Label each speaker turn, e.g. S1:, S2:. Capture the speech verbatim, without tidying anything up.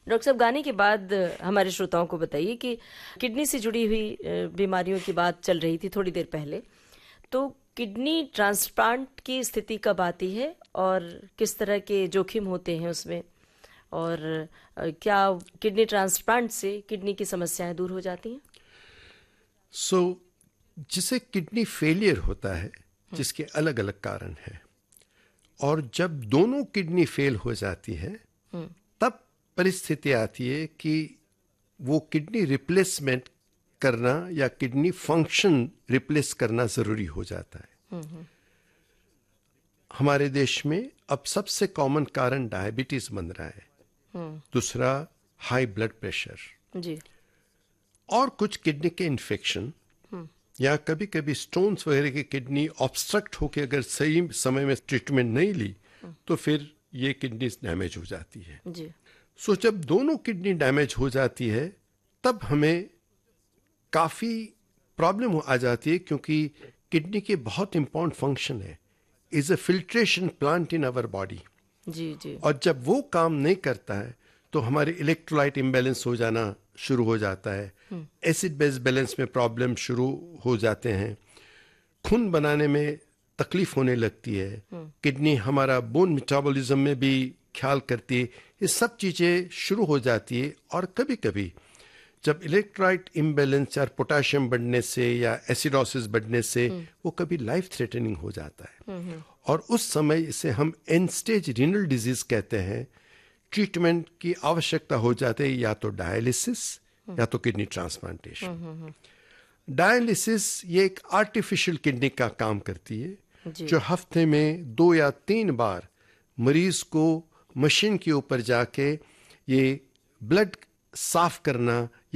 S1: Doctor साहब, गाने के बाद हमारे श्रोताओं को बताइए कि किडनी से जुड़ी हुई बीमारियों की बात चल रही थी थोड़ी देर पहले, तो किडनी ट्रांसप्लांट की स्थिति कब आती है और किस तरह के जोखिम होते हैं उसमें, और क्या किडनी ट्रांसप्लांट से किडनी की समस्याएं दूर हो जाती हैं?
S2: सो so, जिसे किडनी फेलियर होता है, जिसके अलग अलग कारण हैं, और जब दोनों किडनी फेल हो जाती है तब परिस्थिति आती है कि वो किडनी रिप्लेसमेंट करना या किडनी फंक्शन रिप्लेस करना जरूरी हो जाता है। हमारे देश में अब सबसे कॉमन कारण डायबिटीज बन रहा है, दूसरा हाई ब्लड प्रेशर जी, और कुछ किडनी के इन्फेक्शन या कभी कभी स्टोन्स वगैरह की किडनी ऑब्स्ट्रक्ट होकर अगर सही समय में ट्रीटमेंट नहीं ली तो फिर ये किडनी डैमेज हो जाती है जी। सो so, जब दोनों किडनी डैमेज हो जाती है तब हमें काफ़ी प्रॉब्लम आ जाती है, क्योंकि किडनी के बहुत इंपॉर्टेंट फंक्शन है, is a filtration plant in our body जी जी। और जब वो काम नहीं करता है तो हमारे इलेक्ट्रोलाइट इम्बैलेंस हो जाना शुरू हो जाता है, एसिड बेस बैलेंस में प्रॉब्लम शुरू हो जाते हैं, खून बनाने में तकलीफ होने लगती है, किडनी हमारा बोन मेटाबॉलिज्म में भी ख्याल करती है, ये सब चीज़ें शुरू हो जाती है। और कभी कभी जब इलेक्ट्रोलाइट इम्बैलेंस या पोटाशियम बढ़ने से या एसिडोसिस बढ़ने से वो कभी लाइफ थ्रेटनिंग हो जाता है, और उस समय इसे हम एंड स्टेज रीनल डिजीज कहते हैं। ट्रीटमेंट की आवश्यकता हो जाती है, या तो डायलिसिस या तो किडनी ट्रांसप्लांटेशन। डायलिसिस ये एक आर्टिफिशियल किडनी का काम करती है, जो हफ्ते में दो या तीन बार मरीज को मशीन के ऊपर जाके ये ब्लड साफ करना